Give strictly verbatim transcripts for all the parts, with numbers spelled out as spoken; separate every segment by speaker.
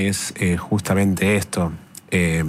Speaker 1: es eh, justamente esto, eh,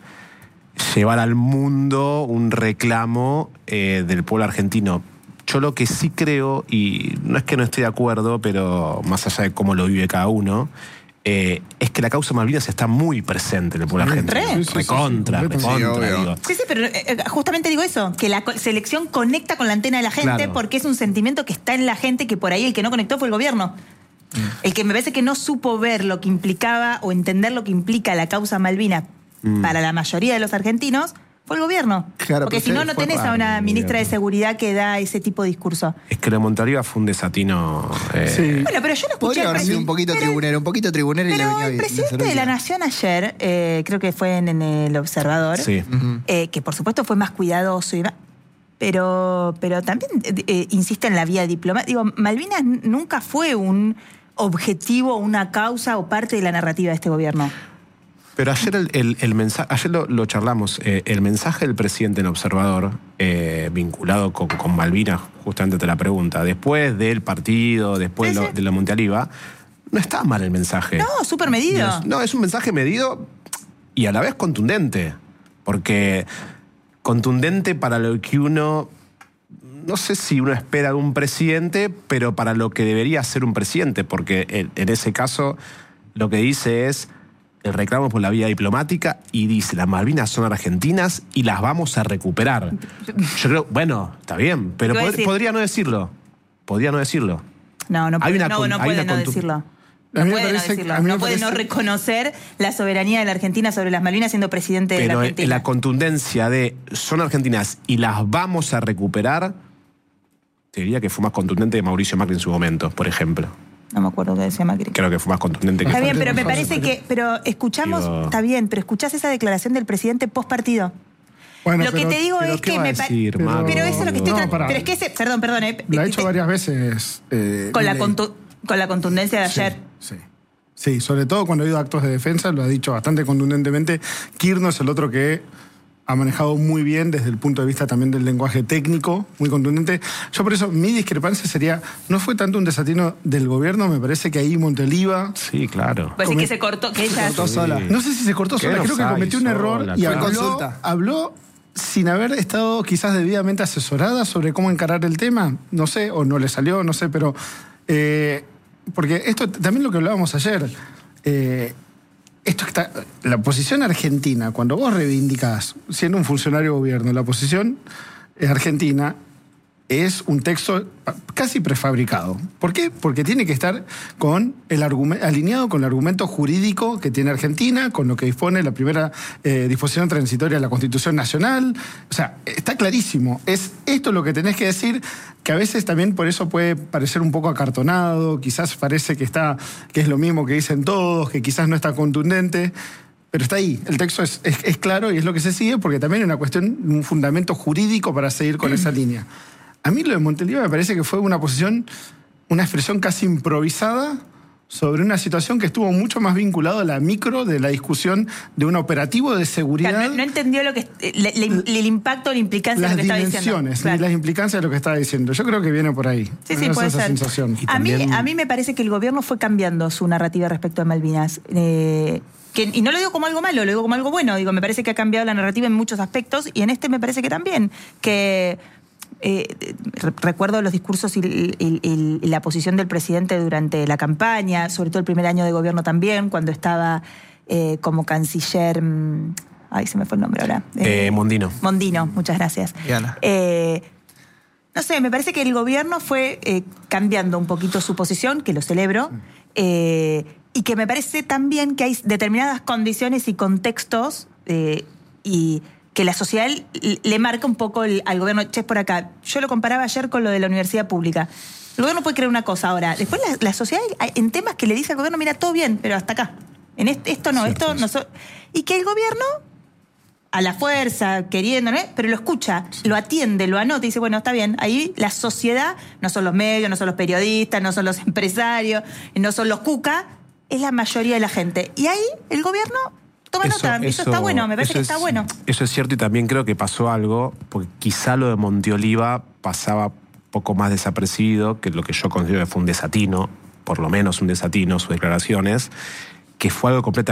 Speaker 1: llevar al mundo un reclamo eh, del pueblo argentino. Yo lo que sí creo, y no es que no esté de acuerdo, pero más allá de cómo lo vive cada uno, eh, es que la causa Malvinas está muy presente en el pueblo argentino.
Speaker 2: Sí, sí, sí,
Speaker 1: recontra,
Speaker 2: sí,
Speaker 1: recontra,
Speaker 2: sí,
Speaker 1: digo.
Speaker 2: Sí, sí, pero eh, justamente digo eso, que la selección conecta con la antena de la gente,
Speaker 1: Claro.
Speaker 2: porque es un sentimiento que está en la gente, que por ahí el que no conectó fue el gobierno. Mm. El que me parece que no supo ver lo que implicaba o entender lo que implica la causa Malvinas mm. para la mayoría de los argentinos fue el gobierno.
Speaker 1: Claro,
Speaker 2: porque si no, no tenés a una ministra de Seguridad que da ese tipo de discurso.
Speaker 1: Es que lo de Monteoliva fue un desatino. Eh...
Speaker 2: Sí. Bueno, pero yo no escuché.
Speaker 3: Podría haber sido un poquito pero, tribunero, un poquito tribunero y le venía bien.
Speaker 2: El presidente de la Nación ayer, eh, creo que fue en, en El Observador,
Speaker 1: sí.
Speaker 2: uh-huh. eh, que por supuesto fue más cuidadoso y más, pero, pero también eh, insiste en la vía diplomática. Digo, Malvinas nunca fue un objetivo, una causa o parte de la narrativa de este gobierno.
Speaker 1: Pero ayer el, el, el mensaje, ayer lo, lo charlamos, eh, el mensaje del presidente en Observador, eh, vinculado con, con Malvinas, justamente te la pregunta, después del partido, después sí, de, lo, sí. de la Monteoliva, no está mal el mensaje.
Speaker 2: No, súper medido.
Speaker 1: No, no, es un mensaje medido y a la vez contundente, porque contundente para lo que uno, no sé si uno espera de un presidente, pero para lo que debería ser un presidente, porque en, en ese caso lo que dice es el reclamo por la vía diplomática y dice, las Malvinas son argentinas y las vamos a recuperar. Yo creo, bueno, está bien, pero pod podría no decirlo. Podría no decirlo.
Speaker 2: No, no puede, no, no, puede no decirlo. No puede no decirlo. No puede no reconocer la soberanía de la Argentina sobre las Malvinas siendo presidente de la Argentina.
Speaker 1: Pero la contundencia de son argentinas y las vamos a recuperar, te diría que fue más contundente de Mauricio Macri en su momento, por ejemplo.
Speaker 2: No me acuerdo qué decía Macri.
Speaker 1: Creo que fue más contundente que...
Speaker 2: Está bien, pero me parece que... Pero escuchamos... Digo... Está bien, pero escuchás esa declaración del presidente post partido. Bueno, lo pero, que te digo es que me parece... Pero, pero eso es lo que estoy... No, pero es que ese... Perdón, perdón. Eh,
Speaker 4: lo ha hecho varias veces. Eh,
Speaker 2: con, la contu... con la contundencia de ayer.
Speaker 4: Sí, sí. Sí, sobre todo cuando ha ido a actos de defensa, lo ha dicho bastante contundentemente. Kirchner es el otro que ha manejado muy bien desde el punto de vista también del lenguaje técnico, muy contundente. Yo por eso, mi discrepancia sería, no fue tanto un desatino del gobierno, me parece que ahí Monteoliva...
Speaker 1: Sí, claro.
Speaker 2: Pues sí que se cortó, que ella...
Speaker 4: Se cortó sola. No sé si se cortó sola, creo que cometió un error
Speaker 1: sola,
Speaker 4: y habló, habló sin haber estado quizás debidamente asesorada sobre cómo encarar el tema, no sé, o no le salió, no sé, pero... Eh, porque esto también lo que hablábamos ayer... Eh, Esto está, la posición argentina, cuando vos reivindicás, siendo un funcionario de gobierno, la posición argentina es un texto casi prefabricado. ¿Por qué? Porque tiene que estar con el alineado con el argumento jurídico que tiene Argentina, con lo que dispone la primera eh, disposición transitoria de la Constitución Nacional. O sea, está clarísimo. Es esto lo que tenés que decir, que a veces también por eso puede parecer un poco acartonado, quizás parece que, está, que es lo mismo que dicen todos, que quizás no está contundente. Pero está ahí, el texto es, es, es claro y es lo que se sigue, porque también hay una cuestión, un fundamento jurídico para seguir con esa línea. A mí lo de Monteoliva me parece que fue una posición, una expresión casi improvisada sobre una situación que estuvo mucho más vinculada a la micro de la discusión de un operativo de seguridad.
Speaker 2: Claro, no, no entendió lo que le, le, el impacto, la implicancia de lo que estaba diciendo. Las
Speaker 4: dimensiones, claro. Las implicancias de lo que estaba diciendo. Yo creo que viene por ahí.
Speaker 2: Sí, sí, puede ser. Sensación. A, también... mí, a mí me parece que el gobierno fue cambiando su narrativa respecto a Malvinas. Eh, que, y no lo digo como algo malo, lo digo como algo bueno. Digo, me parece que ha cambiado la narrativa en muchos aspectos y en este me parece que también. Que... Eh, recuerdo los discursos y, y, y, y la posición del presidente durante la campaña, sobre todo el primer año de gobierno también, cuando estaba eh, como canciller... Ay, se me fue el nombre ahora.
Speaker 1: Eh, eh, Mondino.
Speaker 2: Mondino, muchas gracias. Eh, no sé, me parece que el gobierno fue eh, cambiando un poquito su posición, que lo celebro, eh, y que me parece también que hay determinadas condiciones y contextos eh, y... que la sociedad le marca un poco el, al gobierno, che, es por acá. Yo lo comparaba ayer con lo de la universidad pública. El gobierno puede creer una cosa ahora. Después la, la sociedad, en temas que le dice al gobierno, mira, todo bien, pero hasta acá. En este, esto no, Cierto, esto no. So, y que el gobierno, a la fuerza, queriendo, ¿no? Pero lo escucha, lo atiende, lo anota y dice, bueno, está bien. Ahí la sociedad, no son los medios, no son los periodistas, no son los empresarios, no son los cuca, es la mayoría de la gente. Y ahí el gobierno... Toma
Speaker 1: eso,
Speaker 2: nota, eso, eso está bueno, me parece que está
Speaker 1: es,
Speaker 2: bueno.
Speaker 1: Eso es cierto y también creo que pasó algo, porque quizá lo de Monteoliva pasaba poco más desapercibido, que lo que yo considero que fue un desatino, por lo menos un desatino, sus declaraciones, que fue algo completamente